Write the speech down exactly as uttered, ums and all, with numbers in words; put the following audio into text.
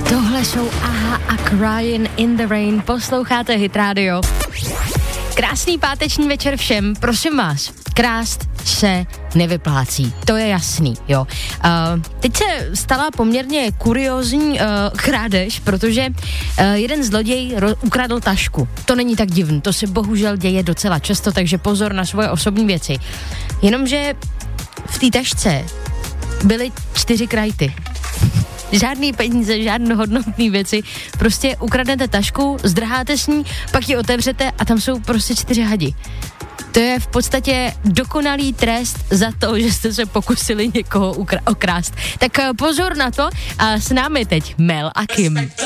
Tohle jsou Aha a Crying in the Rain. Posloucháte Hit Radio. Krásný páteční večer všem. Prosím vás, krást se nevyplácí. To je jasný, jo. Uh, teď se stala poměrně kuriózní uh, krádež, protože uh, jeden zloděj ro- ukradl tašku. To není tak divný, to se bohužel děje docela často, takže pozor na svoje osobní věci. Jenomže v té tašce byly čtyři krajty. Žádný peníze, žádné hodnotné věci. Prostě ukradnete tašku, zdrháte s ní, pak ji otevřete a tam jsou prostě čtyři hadi. To je v podstatě dokonalý trest za to, že jste se pokusili někoho ukra- okrást. Tak pozor na to a s námi teď Mel a Kim.